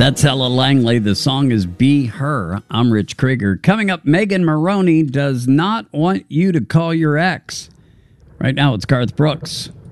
That's Ella Langley. The song is Be Her. I'm Rich Krieger. Coming up, Megan Maroney does not want you to call your ex. Right now, it's Garth Brooks.